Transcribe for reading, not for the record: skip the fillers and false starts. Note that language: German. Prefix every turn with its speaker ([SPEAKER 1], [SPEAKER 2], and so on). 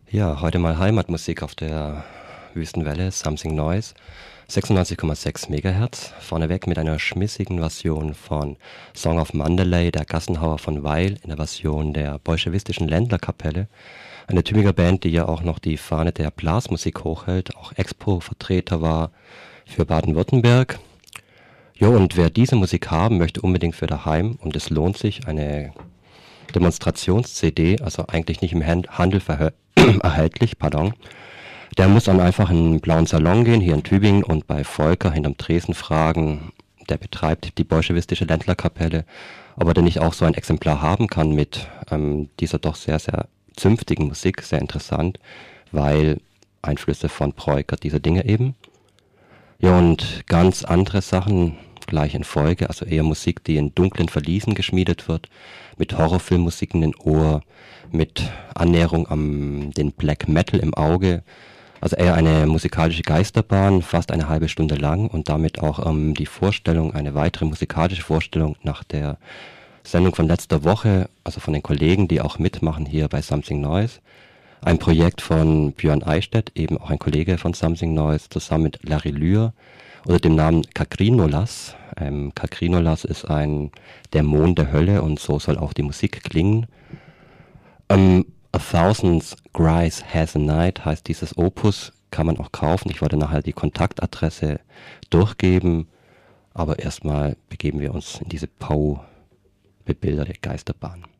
[SPEAKER 1] Ja, heute mal Heimatmusik auf der Wüstenwelle, Something Noise, 96,6 Megahertz. Vorneweg mit einer schmissigen Version von Song of Mandalay, der Gassenhauer von Weil, in der Version der bolschewistischen Ländlerkapelle. Eine Tübinger Band, die ja auch noch die Fahne der Blasmusik hochhält, auch Expo-Vertreter war für Baden-Württemberg. Jo, und wer diese Musik haben möchte, unbedingt für daheim, und es lohnt sich, eine Demonstrations-CD, also eigentlich nicht im Handel erhältlich, pardon. Der muss dann einfach in einen blauen Salon gehen, hier in Tübingen, und bei Volker hinterm Tresen fragen, der betreibt die bolschewistische Ländlerkapelle, ob er denn nicht auch so ein Exemplar haben kann mit dieser doch sehr, sehr zünftigen Musik, sehr interessant, weil Einflüsse von Preuker, diese Dinge eben. Ja, und ganz andere Sachen gleich in Folge, also eher Musik, die in dunklen Verliesen geschmiedet wird, mit Horrorfilmmusik in den Ohr, mit Annäherung an den Black Metal im Auge, also eher eine musikalische Geisterbahn, fast eine halbe Stunde lang, und damit auch die Vorstellung, eine weitere musikalische Vorstellung nach der Sendung von letzter Woche, also von den Kollegen, die auch mitmachen hier bei Something Noise. Ein Projekt von Björn Eichstätt, eben auch ein Kollege von Something Noise, zusammen mit Larry Lühr unter dem Namen Kakrinolas. Kakrinolas ist ein Dämon der Hölle, und so soll auch die Musik klingen. A Thousand Cries Has a Night heißt dieses Opus, kann man auch kaufen. Ich wollte nachher die Kontaktadresse durchgeben, aber erstmal begeben wir uns in diese Pau bebilderte Geisterbahn.